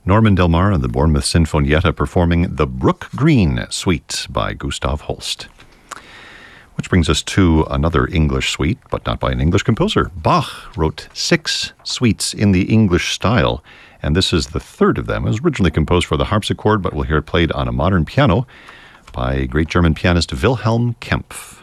Norman Del Mar and the Bournemouth Sinfonietta performing the Brook Green Suite by Gustav Holst. Which brings us to another English suite, but not by an English composer. Bach wrote 6 suites in the English style, and this is the third of them. It was originally composed for the harpsichord, but we'll hear it played on a modern piano by great German pianist Wilhelm Kempff.